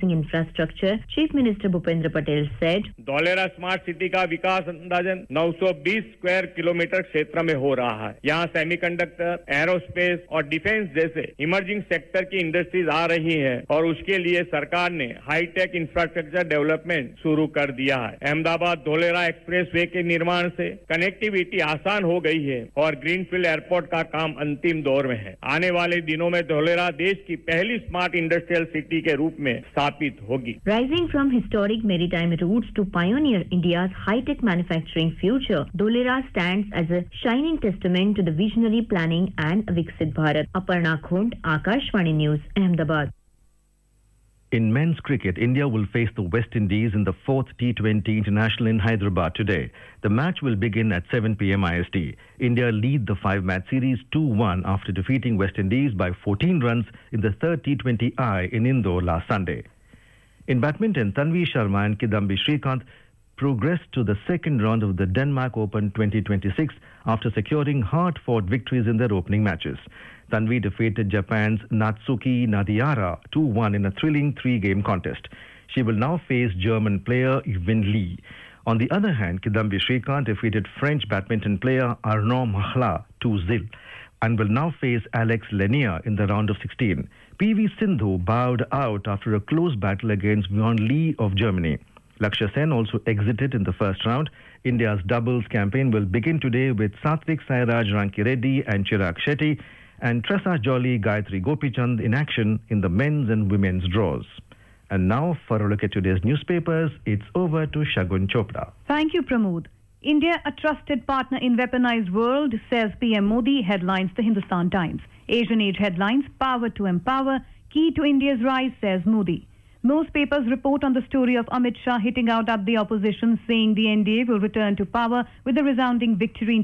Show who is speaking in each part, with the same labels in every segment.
Speaker 1: manufacturing infrastructure, Chief Minister Bhupendra Patel said,
Speaker 2: Dholera smart city का विकास अंदाजन 920 square kilometre क्षेत्र में हो रहा है। यहाँ सेमीकंडक्टर, एरोस्पेस और डिफेंस जैसे इमर्जिंग सेक्टर की इंडस्ट्रीज आ रही हैं और उसके लिए सरकार ने हाईटेक इंफ्रास्ट्रक्चर डेवलपमेंट शुरू कर दिया है। अहमदाबाद धौलेरा एक्सप्रेसवे के निर्माण से कनेक्टिविटी आसान हो गई है और ग्रीनफील्ड एयरपोर्ट का काम अंतिम दौर में है। आने वाले दिनों में धौलेरा देश की पहली स्मार्ट इंडस्ट्रियल सिटी के रूप में स्थापित होगी।
Speaker 1: Rising from historic maritime roots to pioneer India's high-tech manufacturing future, Dholera stands as a shining testament to the visionary planning and Viksit Bharat. Aparna Khund, Akashvani News, Ahmedabad.
Speaker 3: In men's cricket, India will face the West Indies in the 4th T20 International in Hyderabad today. The match will begin at 7 p.m. IST. India lead the 5-match series 2-1 after defeating West Indies by 14 runs in the 3rd T20I in Indore last Sunday. In badminton, Tanvi Sharma and Kidambi Srikanth progressed to the second round of the Denmark Open 2026 after securing hard-fought victories in their opening matches. Tanvi defeated Japan's Natsuki Nadiara 2-1 in a thrilling 3-game contest. She will now face German player Yvonne Lee. On the other hand, Kidambi Srikanth defeated French badminton player Arnaud Mahla 2-0 and will now face Alex Lenier in the round of 16. PV Sindhu bowed out after a close battle against Yvonne Lee of Germany. Lakshya Sen also exited in the first round. India's doubles campaign will begin today with Satvik Sairaj Rankireddy and Chirag Shetty and Tressa Jolly Gayatri Gopichand in action in the men's and women's draws. And now, for a look at today's newspapers, it's over to Shagun Chopra.
Speaker 4: Thank you, Pramod. India, a trusted partner in weaponized world, says PM Modi, headlines the Hindustan Times. Asian Age headlines, power to empower, key to India's rise, says Modi. Most papers report on the story of Amit Shah hitting out at the opposition, saying the NDA will return to power with a resounding victory in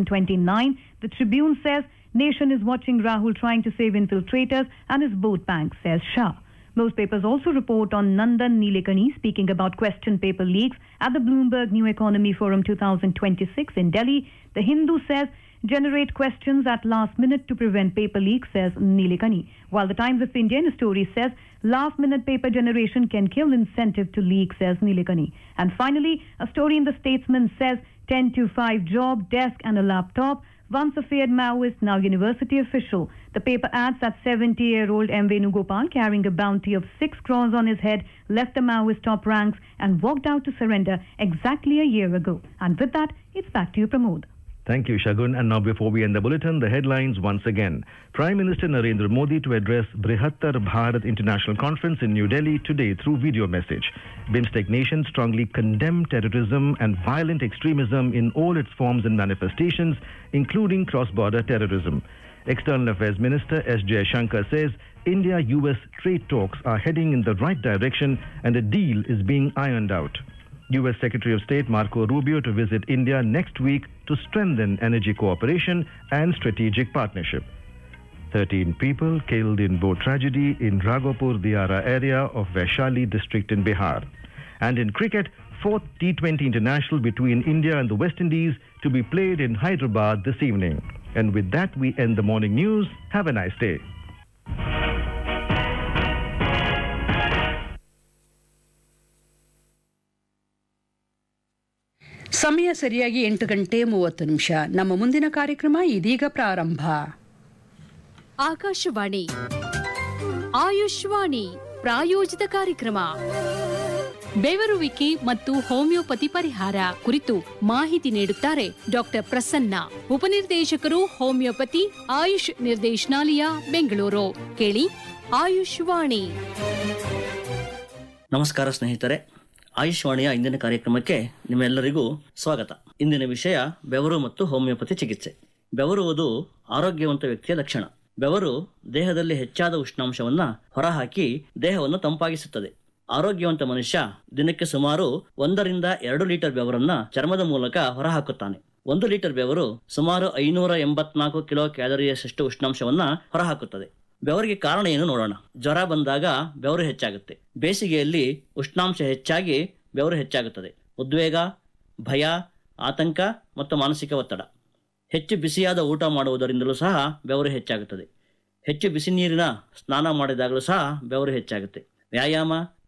Speaker 4: 2029. The Tribune says, nation is watching Rahul trying to save infiltrators and his vote bank, says Shah. Most papers also report on Nandan Nilekani speaking about question paper leaks at the Bloomberg New Economy Forum 2026 in Delhi. The Hindu says, generate questions at last minute to prevent paper leaks, says Nilekani. While the Times of India in a story says, last minute paper generation can kill incentive to leak, says Nilekani. And finally, a story in the Statesman says, 10 to 5 job, desk and a laptop. Once a feared Maoist, now university official. The paper adds that 70-year-old M. Venugopal, carrying a bounty of 6 crores on his head, left the Maoist top ranks and walked out to surrender exactly a year ago. And with that, it's back to you, Pramod.
Speaker 3: Thank you, Shagun. And now before we end the bulletin, the headlines once again. Prime Minister Narendra Modi to address Brihattar Bharat International Conference in New Delhi today through video message. BIMSTEC nations strongly condemn terrorism and violent extremism in all its forms and manifestations, including cross-border terrorism. External Affairs Minister S. Jaishankar says India-US trade talks are heading in the right direction and a deal is being ironed out. U.S. Secretary of State Marco Rubio to visit India next week to strengthen energy cooperation and strategic partnership. 13 people killed in boat tragedy in Raghopur Diara area of Vaishali district in Bihar. And in cricket, 4th T20 International between India and the West Indies to be played in Hyderabad this evening. And with that, we end the morning news. Have a nice day.
Speaker 5: ಸಮಯ ಸರಿಯಾಗಿ 8:30 ನಮ್ಮ ಮುಂದಿನ ಕಾರ್ಯಕ್ರಮ ಇದೀಗ ಪ್ರಾರಂಭ.
Speaker 6: ಆಕಾಶವಾಣಿ ಆಯುಷ್ವಾಣಿ ಪ್ರಾಯೋಜಿತ ಕಾರ್ಯಕ್ರಮ. ಬೆವರುವಿಕೆ ಮತ್ತು ಹೋಮಿಯೋಪತಿ ಪರಿಹಾರ ಕುರಿತು ಮಾಹಿತಿ ನೀಡುತ್ತಾರೆ ಡಾಕ್ಟರ್ ಪ್ರಸನ್ನ, ಉಪನಿರ್ದೇಶಕರು ಹೋಮಿಯೋಪತಿ, ಆಯುಷ್ ನಿರ್ದೇಶನಾಲಯ, ಬೆಂಗಳೂರು. ಕೇಳಿ ಆಯುಷ್ವಾಣಿ.
Speaker 7: ನಮಸ್ಕಾರ ಸ್ನೇಹಿತರೆ, ಆಯುಷ್ವಾಣಿಯ ಇಂದಿನ ಕಾರ್ಯಕ್ರಮಕ್ಕೆ ನಿಮ್ಮೆಲ್ಲರಿಗೂ ಸ್ವಾಗತ. ಇಂದಿನ ವಿಷಯ ಬೆವರು ಮತ್ತು ಹೋಮಿಯೋಪತಿ ಚಿಕಿತ್ಸೆ. ಬೆವರುವುದು ಆರೋಗ್ಯವಂತ ವ್ಯಕ್ತಿಯ ಲಕ್ಷಣ. ಬೆವರು ದೇಹದಲ್ಲಿ ಹೆಚ್ಚಾದ ಉಷ್ಣಾಂಶವನ್ನ ಹೊರಹಾಕಿ ದೇಹವನ್ನು ತಂಪಾಗಿಸುತ್ತದೆ. ಆರೋಗ್ಯವಂತ ಮನುಷ್ಯ ದಿನಕ್ಕೆ ಸುಮಾರು 1 ರಿಂದ 2 ಲೀಟರ್ ಬೆವರನ್ನ ಚರ್ಮದ ಮೂಲಕ ಹೊರಹಾಕುತ್ತಾನೆ. 1 ಲೀಟರ್ ಬೆವರು ಸುಮಾರು 584 ಕಿಲೋ ಕ್ಯಾಲರಿಯಷ್ಟು ಉಷ್ಣಾಂಶವನ್ನ ಹೊರಹಾಕುತ್ತದೆ. ಬೆವರಿಗೆ ಕಾರಣ ಏನು ನೋಡೋಣ. ಜ್ವರ ಬಂದಾಗ ಬೆವರು ಹೆಚ್ಚಾಗುತ್ತೆ. ಬೇಸಿಗೆಯಲ್ಲಿ ಉಷ್ಣಾಂಶ ಹೆಚ್ಚಾಗಿ ಬೆವರು ಹೆಚ್ಚಾಗುತ್ತದೆ. ಉದ್ವೇಗ, ಭಯ, ಆತಂಕ ಮತ್ತು ಮಾನಸಿಕ ಒತ್ತಡ. ಹೆಚ್ಚು ಬಿಸಿಯಾದ ಊಟ ಮಾಡುವುದರಿಂದಲೂ ಸಹ ಬೆವರು ಹೆಚ್ಚಾಗುತ್ತದೆ. ಹೆಚ್ಚು ಬಿಸಿ ನೀರಿನ ಸ್ನಾನ ಮಾಡಿದಾಗಲೂ ಸಹ ಬೆವರು ಹೆಚ್ಚಾಗುತ್ತೆ. ವ್ಯಾಯಾಮ,